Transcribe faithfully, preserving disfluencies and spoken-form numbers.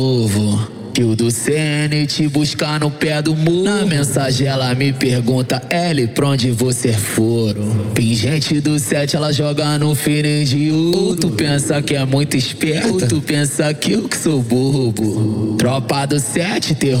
Que o do C N te buscar no pé do muro. Na mensagem ela me pergunta, L, pra onde você foram? Pingente do sete, ela joga no feeling de ouro. Ou tu pensa que é muito esperta, ou tu pensa que eu que sou bobo. Tropa do sete, terror.